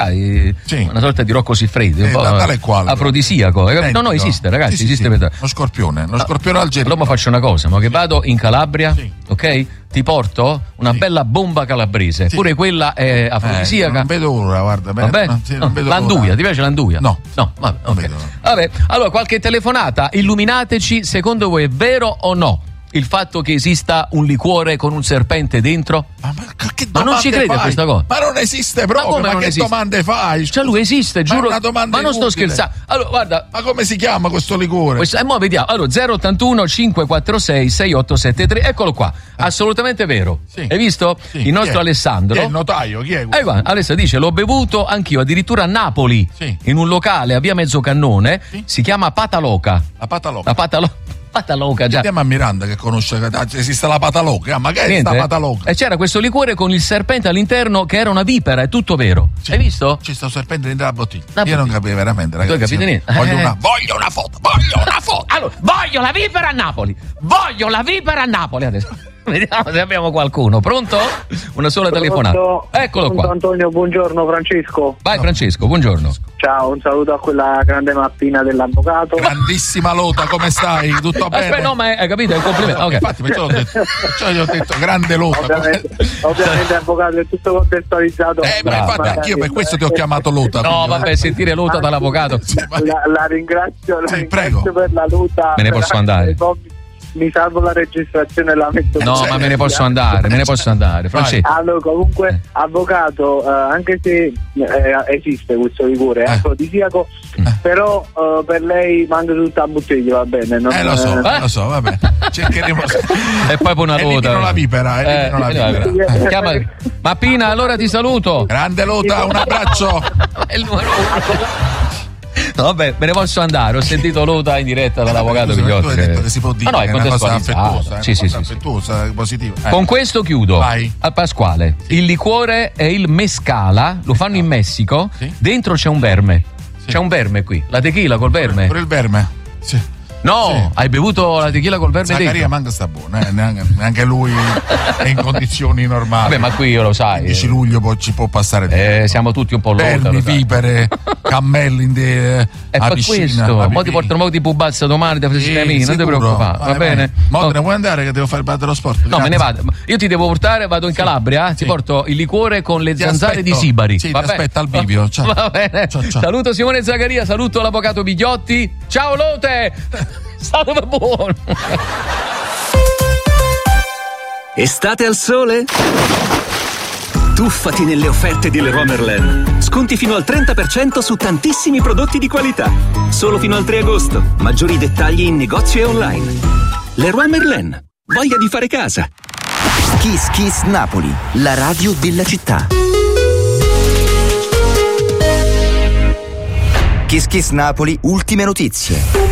una sorta di Rocco Siffredi, un po' tale quale, afrodisiaco. No, esiste, ragazzi, sì, esiste. Lo scorpione algerino. Allora faccio una cosa, ma che vado in Calabria, ok? Ti porto una bella bomba calabrese, pure quella è afrodisiaca. Non vedo ora, guarda. Vabbè? Non vedo l'anduia, ora. ti piace l'anduia? No, vabbè, okay. Vabbè, allora qualche telefonata, illuminateci, secondo voi è vero o no il fatto che esista un liquore con un serpente dentro? Ma non ci credi a questa cosa? Ma non esiste proprio, ma che esiste? Domande fai? Cioè lui esiste, giuro. Ma non sto scherzando. Allora, guarda, ma come si chiama questo liquore? Mo vediamo. Allora, 081 546 6873, eccolo qua. Assolutamente vero. Sì. Hai visto? Sì. Il nostro Alessandro. Chi è il notaio? Chi è? Guarda, Alessa dice: l'ho bevuto anch'io, addirittura a Napoli, in un locale a via Mezzocannone, si chiama Pataloca. La Pataloca. Pataloca, già. Chiama a Miranda che conosce, esiste la Pataloca, magari sta Pataloca. E c'era questo liquore con il serpente all'interno che era una vipera, è tutto vero. Hai visto? C'è sto serpente dentro la bottiglia. Io non capivo veramente, ragazzi. Tu hai capito niente? Voglio una foto. Allora, voglio la vipera a Napoli adesso. Vediamo se abbiamo qualcuno. Pronto? Una sola telefonata. Eccolo qua. Antonio, buongiorno. Francesco. Vai Francesco, buongiorno. Ciao, un saluto a quella grande mappina dell'avvocato. Grandissima Lota, come stai? Tutto bene? Aspetta, no, ma hai capito, è un complimento. Okay. Infatti, perciò gli ho detto grande Lota. Ovviamente avvocato è tutto contestualizzato. Ma infatti anch'io per questo ti ho chiamato Lota. No, vabbè, sentire Lota dall'avvocato. La ringrazio prego. per la Lota. Me ne posso andare. Mi salvo la registrazione e la metto. No, ma me ne posso andare. Francesco. Allora, comunque, avvocato, anche se esiste questo liquore, è afrodisiaco, però per lei manca tutta la bottiglia, va bene? Lo so, vabbè. Cercheremo. E poi una Lota. La vipera. Chiama Mappina, allora ti saluto. Grande Lota, un abbraccio. È il numero 1. No, vabbè, me ne posso andare. Ho sentito Lota in diretta dall'avvocato Pigliotti. Tu hai detto che si può dire, no, è una cosa affettuosa, sì. affettuosa, positiva. Con questo chiudo. Vai. A Pasquale, il liquore è il mescala, lo fanno in Messico. Dentro c'è un verme. C'è un verme qui. La tequila col verme. Pure il verme. Sì. No, hai bevuto la tequila col verme dentro? Zaccaria manca sta buona, neanche lui è in condizioni normali. Vabbè, ma qui lo sai. Il 10 luglio ci può passare di siamo tutti un po' Lota. Vermi, vipere, cammelli a piscina. Questo, mo ti portano di pubazza domani da Fresinamini, non ti preoccupare, va bene? Mo te ne vuoi andare che devo fare il padre dello sport? No, me ne vado. Io ti devo portare, vado in Calabria, ti porto il liquore con le zanzare di Sibari. Sì, ti aspetta al bivio. Ciao. Va bene. Ciao. Saluto Simone Zaccaria, saluto l'avvocato Pigliotti. Ciao Lote! State buono! Estate al sole? Tuffati nelle offerte di Leroy Merlin. Sconti fino al 30% su tantissimi prodotti di qualità. Solo fino al 3 agosto. Maggiori dettagli in negozio e online. Leroy Merlin. Voglia di fare casa. Kiss Napoli, la radio della città. Kiss Napoli, ultime notizie.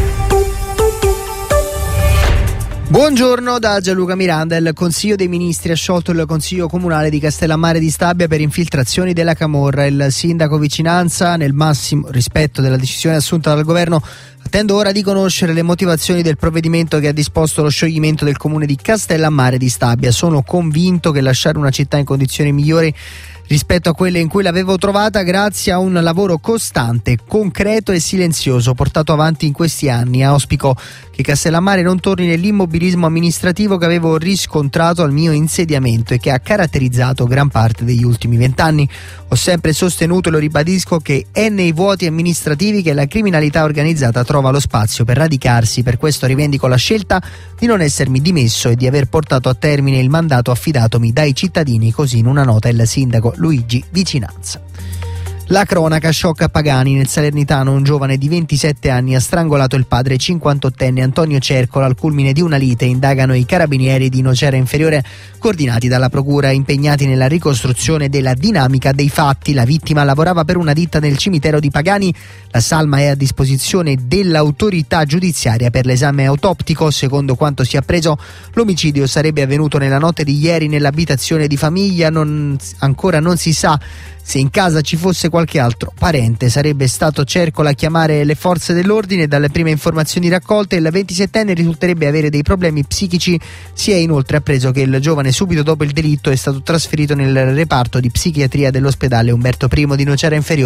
Buongiorno da Gianluca Miranda. Il Consiglio dei Ministri ha sciolto il Consiglio Comunale di Castellammare di Stabia per infiltrazioni della camorra. Il sindaco Vicinanza, nel massimo rispetto della decisione assunta dal governo, attendo ora di conoscere le motivazioni del provvedimento che ha disposto lo scioglimento del comune di Castellammare di Stabia. Sono convinto che lasciare una città in condizioni migliori rispetto a quelle in cui l'avevo trovata grazie a un lavoro costante, concreto e silenzioso portato avanti in questi anni. Auspico che Castellammare non torni nell'immobilismo amministrativo che avevo riscontrato al mio insediamento e che ha caratterizzato gran parte degli ultimi 20 anni. Ho sempre sostenuto e lo ribadisco che è nei vuoti amministrativi che la criminalità organizzata trova lo spazio per radicarsi. Per questo rivendico la scelta di non essermi dimesso e di aver portato a termine il mandato affidatomi dai cittadini, così in una nota il sindaco Luigi Vicinanza. La cronaca sciocca Pagani. Nel Salernitano un giovane di 27 anni ha strangolato il padre 58enne Antonio Cercola al culmine di una lite. Indagano i carabinieri di Nocera Inferiore coordinati dalla procura, impegnati nella ricostruzione della dinamica dei fatti. La vittima lavorava per una ditta nel cimitero di Pagani. La salma è a disposizione dell'autorità giudiziaria per l'esame autoptico. Secondo quanto si è appreso, l'omicidio sarebbe avvenuto nella notte di ieri nell'abitazione di famiglia. Ancora non si sa se in casa ci fosse qualche altro parente. Sarebbe stato Cercola a chiamare le forze dell'ordine. Dalle prime informazioni raccolte il 27enne risulterebbe avere dei problemi psichici. Si è inoltre appreso che il giovane subito dopo il delitto è stato trasferito nel reparto di psichiatria dell'ospedale Umberto I di Nocera Inferiore.